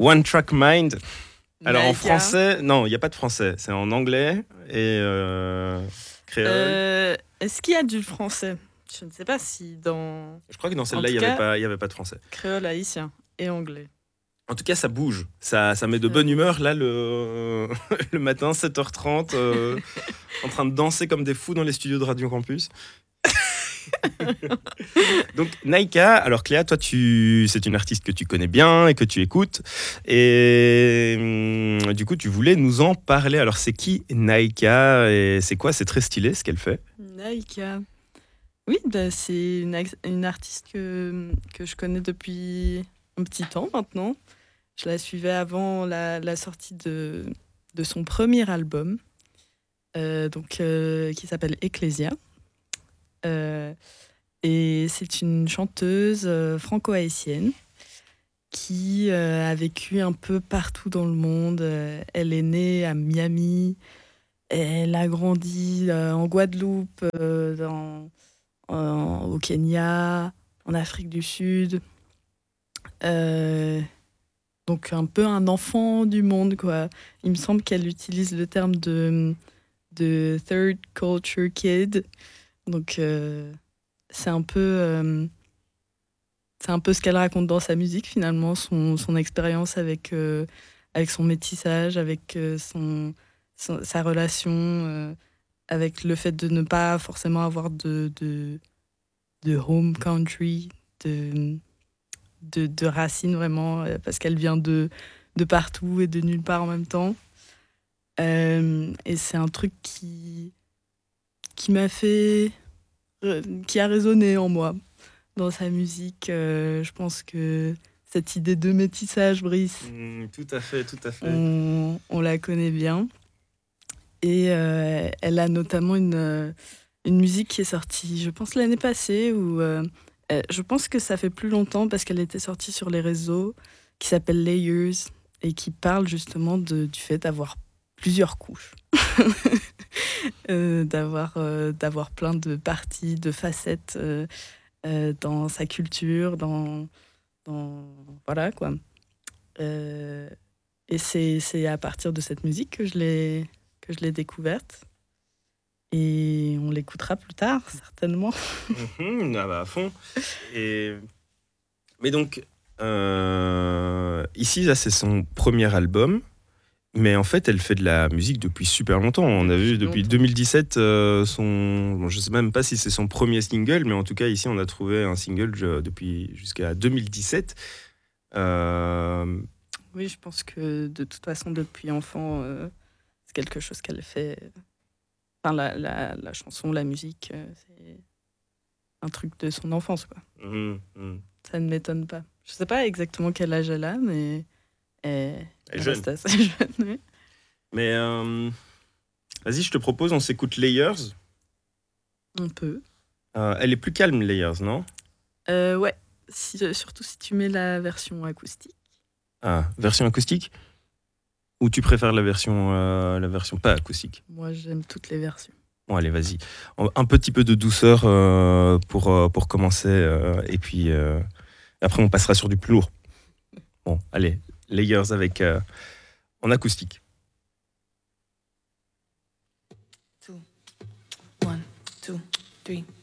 One Track Mind. Alors en Naïka. français, non, il n'y a pas de français. C'est en anglais et créole. Est-ce qu'il y a du français? Je ne sais pas si dans Je crois que dans En celle-là, il tout n'y avait cas- pas, il y avait pas de français. créole, haïtien et anglais. En tout cas, ça bouge. Ça met de bonne humeur, là, le, le matin, 7h30, en train de danser comme des fous dans les studios de Radio Campus. Donc, Naïka, alors Cléa, toi, c'est une artiste que tu connais bien et que tu écoutes. Et du coup, tu voulais nous en parler. Alors, c'est qui Naïka et c'est quoi? C'est très stylé ce qu'elle fait. Naïka. Oui, c'est une artiste que je connais depuis un petit temps maintenant. Je la suivais avant la sortie de son premier album, qui s'appelle Ecclesia. Et c'est une chanteuse franco-haïtienne qui a vécu un peu partout dans le monde. Elle est née à Miami, elle a grandi en Guadeloupe, au Kenya, en Afrique du Sud. Donc un peu un enfant du monde, quoi. Il me semble qu'elle utilise le terme de third culture kid. Donc c'est un peu ce qu'elle raconte dans sa musique, finalement, son expérience avec son métissage, avec sa relation, avec le fait de ne pas forcément avoir de home country, de racines vraiment, parce qu'elle vient de partout et de nulle part en même temps. Et c'est un truc qui m'a fait... qui a résonné en moi dans sa musique. Je pense que cette idée de métissage, Brice, Tout à fait, tout à fait. on la connaît bien. Et elle a notamment une musique qui est sortie, je pense, l'année passée, ou je pense que ça fait plus longtemps parce qu'elle était sortie sur les réseaux, qui s'appelle Layers et qui parle justement du fait d'avoir plusieurs couches. D'avoir plein de parties, de facettes dans sa culture, voilà quoi. Et c'est à partir de cette musique que je l'ai découverte. Et on l'écoutera plus tard, certainement. Ah bah à fond. Mais donc, ici, là, c'est son premier album. Mais en fait, elle fait de la musique depuis super longtemps. On a vu depuis 2017 bon, je sais même pas si c'est son premier single, mais en tout cas, ici, on a trouvé un single depuis jusqu'à 2017. Oui, je pense que de toute façon, depuis enfant, c'est quelque chose qu'elle fait. Enfin, la chanson, la musique, c'est un truc de son enfance, quoi. Ça ne m'étonne pas. Je sais pas exactement quel âge elle a, mais elle reste assez jeune. Oui. Mais vas-y, je te propose, on s'écoute Layers. On peut. Elle est plus calme, Layers, non? Ouais, surtout si tu mets la version acoustique. Ah, version acoustique? Ou tu préfères la version pas acoustique? Moi, j'aime toutes les versions. Bon, allez, vas-y. Un petit peu de douceur pour commencer, et puis après, on passera sur du plus lourd. Bon, allez, Layers avec en acoustique. 2, 1, 2, 3